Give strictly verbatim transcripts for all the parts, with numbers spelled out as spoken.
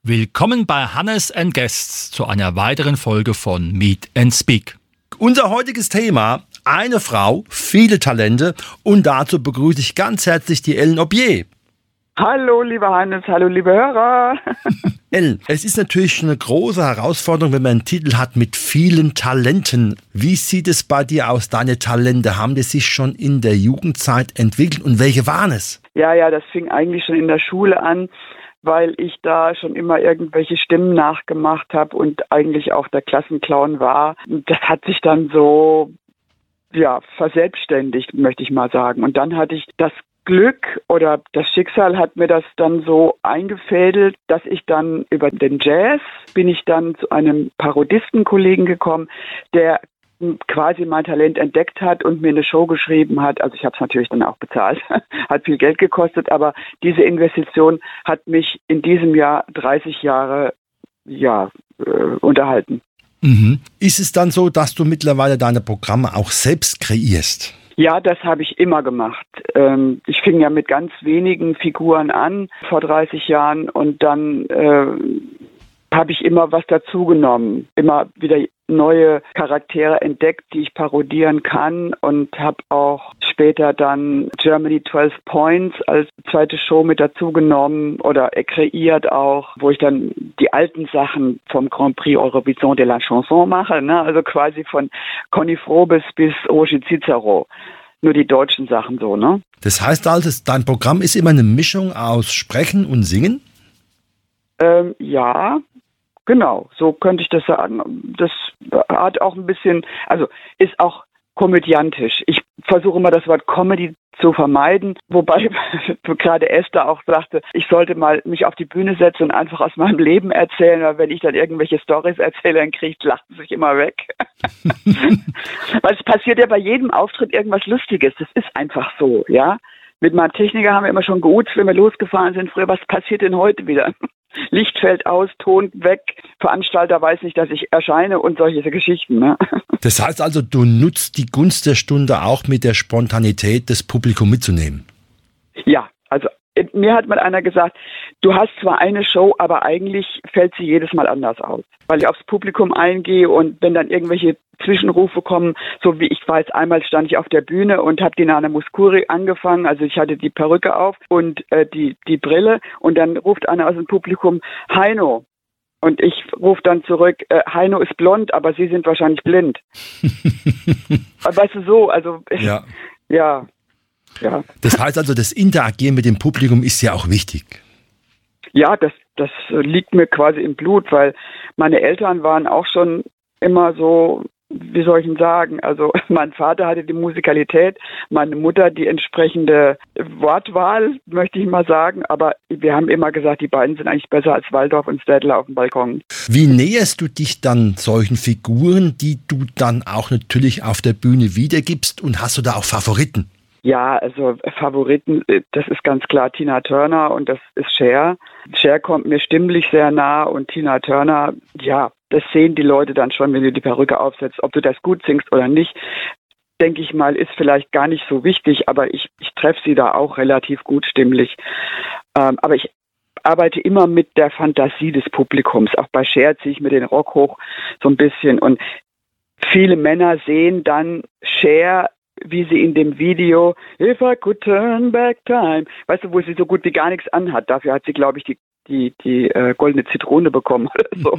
Willkommen bei Hannes and Guests zu einer weiteren Folge von Meet and Speak. Unser heutiges Thema: eine Frau, viele Talente, und dazu begrüße ich ganz herzlich die Ellen Aubier. Hallo, lieber Hannes, hallo, liebe Hörer. Ellen, es ist natürlich eine große Herausforderung, wenn man einen Titel hat mit vielen Talenten. Wie sieht es bei dir aus, deine Talente? Haben die sich schon in der Jugendzeit entwickelt und welche waren es? Ja, ja, das fing eigentlich schon in der Schule an, weil ich da schon immer irgendwelche Stimmen nachgemacht habe und eigentlich auch der Klassenclown war. Das hat sich dann so, ja, verselbstständigt, möchte ich mal sagen. Und dann hatte ich das Glück oder das Schicksal hat mir das dann so eingefädelt, dass ich dann über den Jazz bin ich dann zu einem Parodistenkollegen gekommen, der quasi mein Talent entdeckt hat und mir eine Show geschrieben hat. Also ich habe es natürlich dann auch bezahlt, hat viel Geld gekostet, aber diese Investition hat mich in diesem Jahr dreißig Jahre ja, äh, unterhalten. Mhm. Ist es dann so, dass du mittlerweile deine Programme auch selbst kreierst? Ja, das habe ich immer gemacht. Ähm, ich fing ja mit ganz wenigen Figuren an vor dreißig Jahren und dann äh, habe ich immer was dazugenommen, immer wieder neue Charaktere entdeckt, die ich parodieren kann, und habe auch später dann Germany zwölf Points als zweite Show mit dazugenommen oder kreiert auch, wo ich dann die alten Sachen vom Grand Prix Eurovision de la Chanson mache, ne? Also quasi von Conny Frobes bis Roger Cicero. Nur die deutschen Sachen so, ne? Das heißt also, dein Programm ist immer eine Mischung aus Sprechen und Singen? Ähm, ja, genau, so könnte ich das sagen. Das hat auch ein bisschen, also ist auch komödiantisch. Ich versuche immer das Wort Comedy zu vermeiden, wobei gerade Esther auch sagte, ich sollte mal mich auf die Bühne setzen und einfach aus meinem Leben erzählen, weil wenn ich dann irgendwelche Storys erzähle, dann kriegt lachen sich immer weg. Weil es passiert ja bei jedem Auftritt irgendwas Lustiges. Das ist einfach so, ja. Mit meinem Techniker haben wir immer schon gehuzt, wenn wir losgefahren sind früher. Was passiert denn heute wieder? Licht fällt aus, Ton weg, Veranstalter weiß nicht, dass ich erscheine und solche Geschichten. Ne? Das heißt also, du nutzt die Gunst der Stunde auch mit der Spontanität des Publikums mitzunehmen? Ja, also mir hat mal einer gesagt, du hast zwar eine Show, aber eigentlich fällt sie jedes Mal anders aus. Weil ich aufs Publikum eingehe und wenn dann irgendwelche Zwischenrufe kommen, so wie ich weiß, einmal stand ich auf der Bühne und habe die Nana Mouskouri angefangen, also ich hatte die Perücke auf und äh, die, die Brille, und dann ruft einer aus dem Publikum, Heino. Und ich rufe dann zurück, äh, Heino ist blond, aber Sie sind wahrscheinlich blind. Weißt du, so, also ja. ja. Ja. Das heißt also, das Interagieren mit dem Publikum ist ja auch wichtig. Ja, das, das liegt mir quasi im Blut, weil meine Eltern waren auch schon immer so, wie soll ich denn sagen, also mein Vater hatte die Musikalität, meine Mutter die entsprechende Wortwahl, möchte ich mal sagen, aber wir haben immer gesagt, die beiden sind eigentlich besser als Waldorf und Städtler auf dem Balkon. Wie näherst du dich dann solchen Figuren, die du dann auch natürlich auf der Bühne wiedergibst, und hast du da auch Favoriten? Ja, also Favoriten, das ist ganz klar Tina Turner und das ist Cher. Cher kommt mir stimmlich sehr nah und Tina Turner, ja, das sehen die Leute dann schon, wenn du die Perücke aufsetzt. Ob du das gut singst oder nicht, denke ich mal, ist vielleicht gar nicht so wichtig, aber ich, ich treffe sie da auch relativ gut stimmlich. Ähm, aber ich arbeite immer mit der Fantasie des Publikums. Auch bei Cher ziehe ich mir den Rock hoch so ein bisschen, und viele Männer sehen dann Cher, wie sie in dem Video If I could turn back time, weißt du, wo sie so gut wie gar nichts anhat. Dafür hat sie, glaube ich, die, die, die äh, goldene Zitrone bekommen oder so.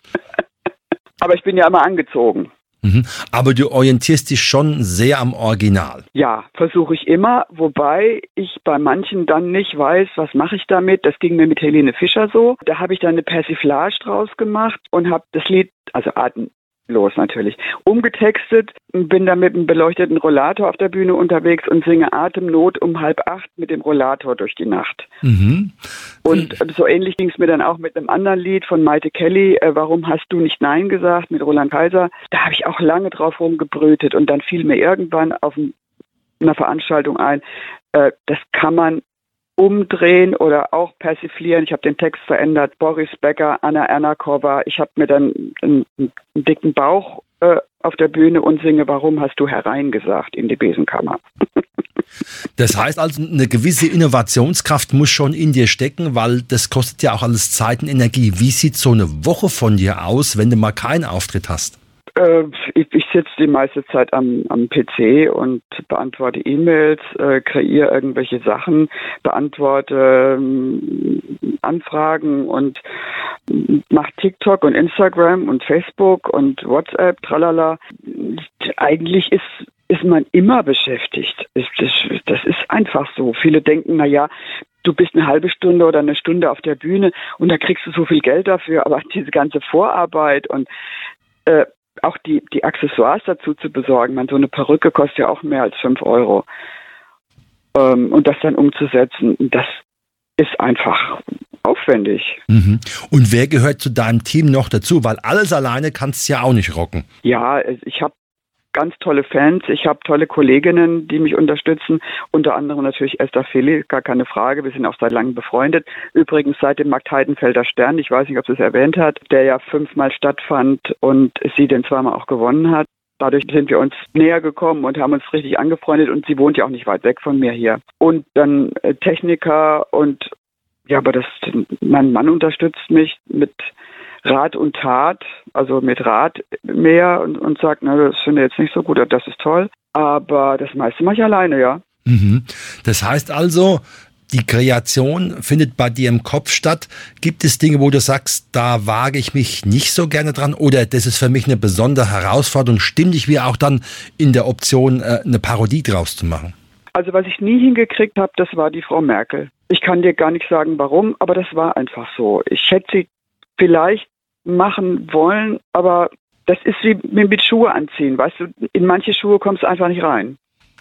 Aber ich bin ja immer angezogen. Mhm. Aber du orientierst dich schon sehr am Original. Ja, versuche ich immer, wobei ich bei manchen dann nicht weiß, was mache ich damit. Das ging mir mit Helene Fischer so. Da habe ich dann eine Persiflage draus gemacht und habe das Lied, also Atem los natürlich, umgetextet, bin dann mit einem beleuchteten Rollator auf der Bühne unterwegs und singe Atemnot um halb acht mit dem Rollator durch die Nacht. Mhm. Und so ähnlich ging es mir dann auch mit einem anderen Lied von Maite Kelly, äh, Warum hast du nicht Nein gesagt, mit Roland Kaiser. Da habe ich auch lange drauf rumgebrütet, und dann fiel mir irgendwann auf einer Veranstaltung ein, äh, das kann man umdrehen oder auch persiflieren. Ich habe den Text verändert. Boris Becker, Anna Ernakova. Ich habe mir dann einen, einen dicken Bauch äh, auf der Bühne und singe, warum hast du hereingesagt in die Besenkammer? Das heißt also, eine gewisse Innovationskraft muss schon in dir stecken, weil das kostet ja auch alles Zeit und Energie. Wie sieht so eine Woche von dir aus, wenn du mal keinen Auftritt hast? Äh, ich ich sitze die meiste Zeit am, am P C und beantworte E-Mails, äh, kreiere irgendwelche Sachen, beantworte ähm, Anfragen und mache TikTok und Instagram und Facebook und WhatsApp, tralala. Eigentlich ist ist man immer beschäftigt. Das, das ist einfach so. Viele denken, na ja, du bist eine halbe Stunde oder eine Stunde auf der Bühne und da kriegst du so viel Geld dafür, aber diese ganze Vorarbeit und äh, auch die, die Accessoires dazu zu besorgen, man, so eine Perücke kostet ja auch mehr als fünf Euro. Ähm, und das dann umzusetzen, das ist einfach aufwendig. Mhm. Und wer gehört zu deinem Team noch dazu? Weil alles alleine kannst du ja auch nicht rocken. Ja, ich habe ganz tolle Fans, ich habe tolle Kolleginnen, die mich unterstützen, unter anderem natürlich Esther Feli, gar keine Frage, wir sind auch seit langem befreundet. Übrigens seit dem Markt-Heidenfelder Stern, ich weiß nicht, ob sie es erwähnt hat, der ja fünfmal stattfand und sie den zweimal auch gewonnen hat. Dadurch sind wir uns näher gekommen und haben uns richtig angefreundet und sie wohnt ja auch nicht weit weg von mir hier. Und dann äh, Techniker und ja, aber das, mein Mann unterstützt mich mit Rat und Tat, also mit Rat mehr und, und sagt, na, das finde ich jetzt nicht so gut, das ist toll. Aber das meiste mache ich alleine, ja. Mhm. Das heißt also, die Kreation findet bei dir im Kopf statt. Gibt es Dinge, wo du sagst, da wage ich mich nicht so gerne dran oder das ist für mich eine besondere Herausforderung, stimmig wie auch dann in der Option, eine Parodie draus zu machen? Also was ich nie hingekriegt habe, das war die Frau Merkel. Ich kann dir gar nicht sagen, warum, aber das war einfach so. Ich hätte sie vielleicht machen wollen, aber das ist wie mit Schuhe anziehen, weißt du, in manche Schuhe kommst du einfach nicht rein.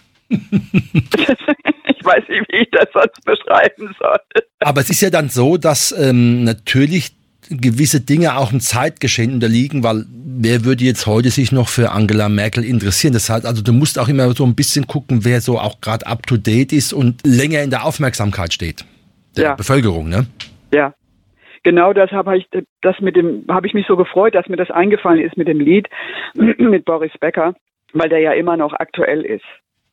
Ich weiß nicht, wie ich das sonst beschreiben soll. Aber es ist ja dann so, dass ähm, natürlich gewisse Dinge auch im Zeitgeschehen unterliegen, weil wer würde jetzt heute sich noch für Angela Merkel interessieren? Das heißt, also du musst auch immer so ein bisschen gucken, wer so auch gerade up to date ist und länger in der Aufmerksamkeit steht. Der ja. Bevölkerung, ne? Ja. Genau das habe ich, das mit dem, habe ich mich so gefreut, dass mir das eingefallen ist mit dem Lied mit Boris Becker, weil der ja immer noch aktuell ist.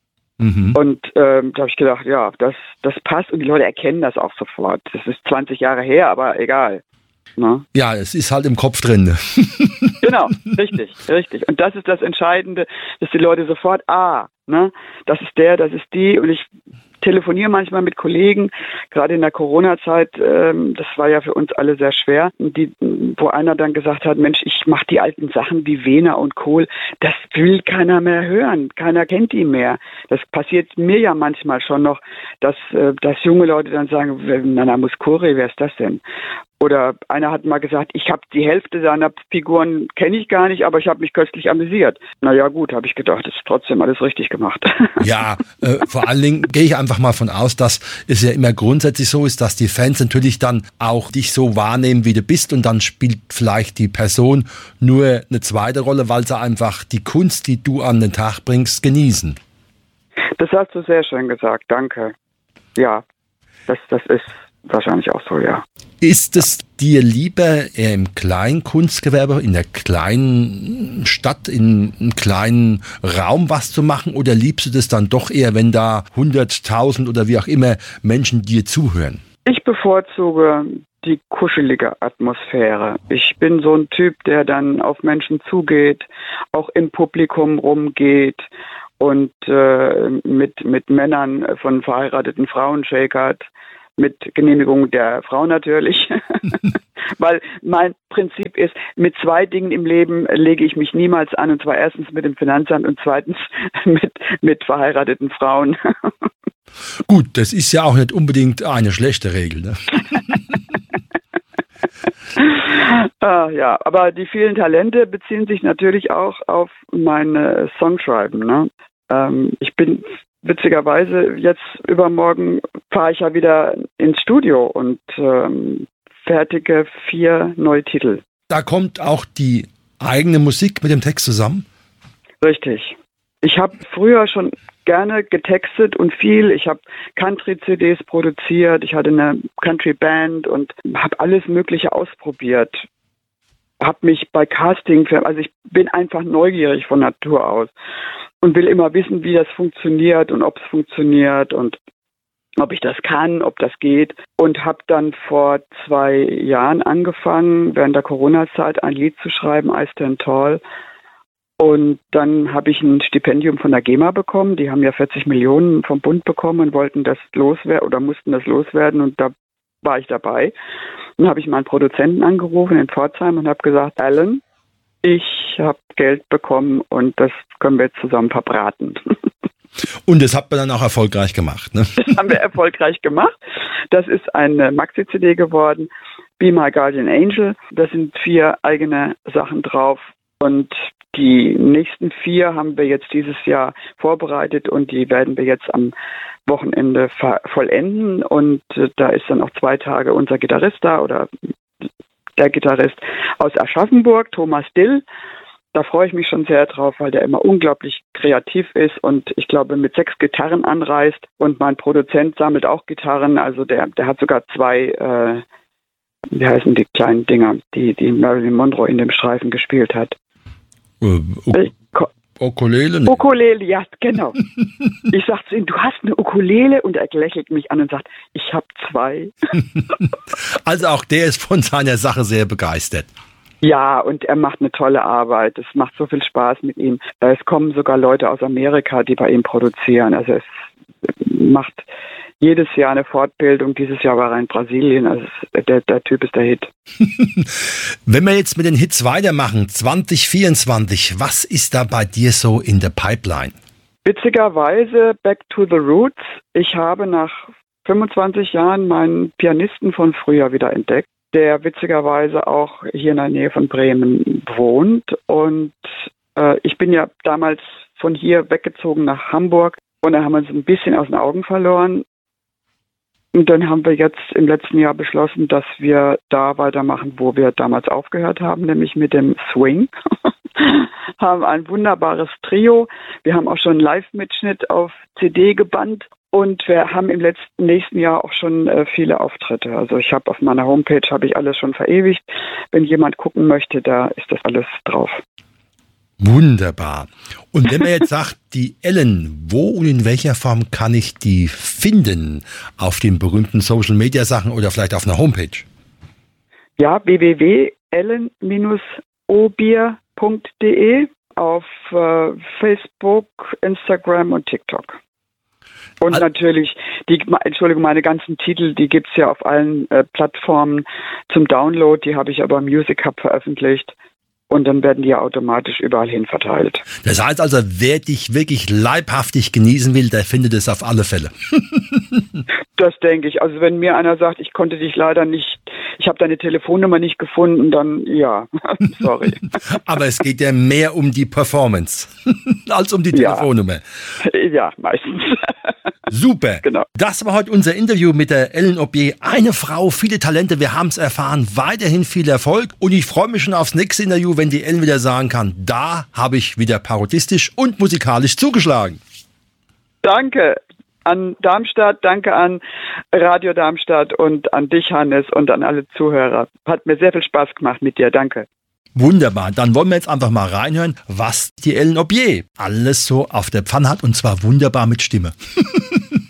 Mhm. Und ähm, da habe ich gedacht, ja, das, das passt und die Leute erkennen das auch sofort. Das ist zwanzig Jahre her, aber egal. Na? Ja, es ist halt im Kopf drin. Ne? Genau, richtig, richtig. Und das ist das Entscheidende, dass die Leute sofort, ah, ne, das ist der, das ist die und ich telefoniere manchmal mit Kollegen, gerade in der Corona-Zeit, ähm, das war ja für uns alle sehr schwer, die, wo einer dann gesagt hat, Mensch, ich mache die alten Sachen wie Wehner und Kohl, das will keiner mehr hören, keiner kennt die mehr. Das passiert mir ja manchmal schon noch, dass, äh, dass junge Leute dann sagen, Nana Mouskouri, wer ist das denn? Oder einer hat mal gesagt, ich habe die Hälfte seiner Figuren kenne ich gar nicht, aber ich habe mich köstlich amüsiert. Na ja, gut, habe ich gedacht, das ist trotzdem alles richtig gemacht. Ja, äh, vor allen Dingen gehe ich einfach mal von aus, dass es ja immer grundsätzlich so ist, dass die Fans natürlich dann auch dich so wahrnehmen, wie du bist und dann spielt vielleicht die Person nur eine zweite Rolle, weil sie einfach die Kunst, die du an den Tag bringst, genießen. Das hast du sehr schön gesagt, danke. Ja, das, das ist wahrscheinlich auch so, ja. Ist es dir lieber eher im kleinen Kunstgewerbe, in der kleinen Stadt, in einem kleinen Raum was zu machen oder liebst du das dann doch eher, wenn da hunderttausend oder wie auch immer Menschen dir zuhören? Ich bevorzuge die kuschelige Atmosphäre. Ich bin so ein Typ, der dann auf Menschen zugeht, auch im Publikum rumgeht und äh, mit, mit Männern von verheirateten Frauen shakert. Mit Genehmigung der Frau natürlich, weil mein Prinzip ist, mit zwei Dingen im Leben lege ich mich niemals an, und zwar erstens mit dem Finanzamt und zweitens mit, mit verheirateten Frauen. Gut, das ist ja auch nicht unbedingt eine schlechte Regel, ne? ah, ja, aber die vielen Talente beziehen sich natürlich auch auf meine Songschreiben, ne? Ähm, ich bin witzigerweise, jetzt übermorgen fahre ich ja wieder ins Studio und ähm, fertige vier neue Titel. Da kommt auch die eigene Musik mit dem Text zusammen? Richtig. Ich habe früher schon gerne getextet und viel. Ich habe Country-C Ds produziert, ich hatte eine Country-Band und habe alles Mögliche ausprobiert. Habe mich bei Casting, also ich bin einfach neugierig von Natur aus und will immer wissen, wie das funktioniert und ob es funktioniert und ob ich das kann, ob das geht. Und habe dann vor zwei Jahren angefangen, während der Corona-Zeit ein Lied zu schreiben, I Stand Tall. Und dann habe ich ein Stipendium von der GEMA bekommen. Die haben ja vierzig Millionen vom Bund bekommen und wollten das loswerden oder mussten das loswerden. Und da war ich dabei. Dann habe ich meinen Produzenten angerufen in Pforzheim und habe gesagt, Alan, ich habe Geld bekommen und das können wir jetzt zusammen verbraten. Und das habt ihr dann auch erfolgreich gemacht, ne? Das haben wir erfolgreich gemacht. Das ist eine Maxi-C D geworden, Be My Guardian Angel. Da sind vier eigene Sachen drauf und die nächsten vier haben wir jetzt dieses Jahr vorbereitet und die werden wir jetzt am Wochenende vollenden. Und äh, da ist dann auch zwei Tage unser Gitarrist da oder der Gitarrist aus Aschaffenburg, Thomas Dill. Da freue ich mich schon sehr drauf, weil der immer unglaublich kreativ ist und ich glaube mit sechs Gitarren anreist. Und mein Produzent sammelt auch Gitarren. Also der, der hat sogar zwei, äh, wie heißen die kleinen Dinger, die, die Marilyn Monroe in dem Streifen gespielt hat. Uh, uh, Ukulele? Ne? Ukulele, ja, genau. Ich sage zu ihm, du hast eine Ukulele und er lächelt mich an und sagt, ich habe zwei. Also auch der ist von seiner Sache sehr begeistert. Ja, und er macht eine tolle Arbeit. Es macht so viel Spaß mit ihm. Es kommen sogar Leute aus Amerika, die bei ihm produzieren. Also es macht jedes Jahr eine Fortbildung. Dieses Jahr war er in Brasilien. Also der, der Typ ist der Hit. Wenn wir jetzt mit den Hits weitermachen, zwanzig vierundzwanzig, was ist da bei dir so in der Pipeline? Witzigerweise Back to the Roots. Ich habe nach fünfundzwanzig Jahren meinen Pianisten von früher wieder entdeckt, der witzigerweise auch hier in der Nähe von Bremen wohnt. Und äh, ich bin ja damals von hier weggezogen nach Hamburg und da haben wir uns ein bisschen aus den Augen verloren. Und dann haben wir jetzt im letzten Jahr beschlossen, dass wir da weitermachen, wo wir damals aufgehört haben, nämlich mit dem Swing. Haben ein wunderbares Trio. Wir haben auch schon einen Live-Mitschnitt auf C D gebannt. Und wir haben im letzten nächsten Jahr auch schon äh, viele Auftritte. Also ich habe auf meiner Homepage habe ich alles schon verewigt. Wenn jemand gucken möchte, da ist das alles drauf. Wunderbar. Und wenn man jetzt sagt, die Ellen, wo und in welcher Form kann ich die finden? Auf den berühmten Social Media Sachen oder vielleicht auf einer Homepage? Ja, w w w punkt ellen Bindestrich obier punkt de auf äh, Facebook, Instagram und TikTok. Und also, natürlich, die, Entschuldigung, meine ganzen Titel, die gibt's ja auf allen äh, Plattformen zum Download, die habe ich aber im Music Hub veröffentlicht und dann werden die ja automatisch überall hin verteilt. Das heißt also, wer dich wirklich leibhaftig genießen will, der findet es auf alle Fälle. Das denke ich. Also wenn mir einer sagt, ich konnte dich leider nicht, ich habe deine Telefonnummer nicht gefunden, dann ja, sorry. Aber es geht ja mehr um die Performance als um die Telefonnummer. Ja, ja meistens. Super. Genau. Das war heute unser Interview mit der Ellen Aubier. Eine Frau, viele Talente, wir haben es erfahren. Weiterhin viel Erfolg und ich freue mich schon aufs nächste Interview, wenn die Ellen wieder sagen kann, da habe ich wieder parodistisch und musikalisch zugeschlagen. Danke an Darmstadt, danke an Radio Darmstadt und an dich, Hannes, und an alle Zuhörer. Hat mir sehr viel Spaß gemacht mit dir, danke. Wunderbar, dann wollen wir jetzt einfach mal reinhören, was die Ellen Aubier alles so auf der Pfanne hat und zwar wunderbar mit Stimme.